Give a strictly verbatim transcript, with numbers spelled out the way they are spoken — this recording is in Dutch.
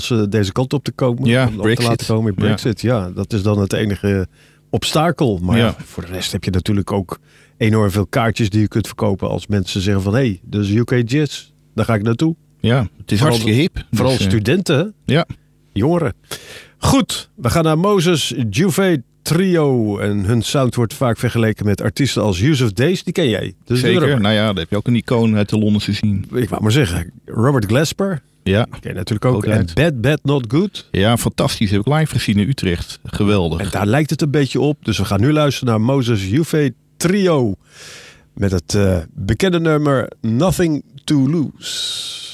uh, deze kant op te komen. Ja, om op Brexit. te laten komen. Brexit, ja. ja. Dat is dan het enige obstakel. Maar ja. Ja, voor de rest heb je natuurlijk ook enorm veel kaartjes die je kunt verkopen. Als mensen zeggen van, hé, hey, dat is U K Jazz. Daar ga ik naartoe. Ja, het is vooral hartstikke hip. Vooral dus, studenten. Ja. Jongeren. Goed, we gaan naar Moses Juve Trio. En hun sound wordt vaak vergeleken met artiesten als Yusuf Days. Die ken jij. Dus zeker. Nou ja, daar heb je ook een icoon uit de Londense scene. Ik wou maar zeggen, Robert Glasper. Ja. Ken je natuurlijk ook. ook en Bad Bad Not Good. Ja, fantastisch. Heb ik live gezien in Utrecht. Geweldig. En daar lijkt het een beetje op. Dus we gaan nu luisteren naar Moses Juve Trio. Met het uh, bekende nummer Nothing to Lose.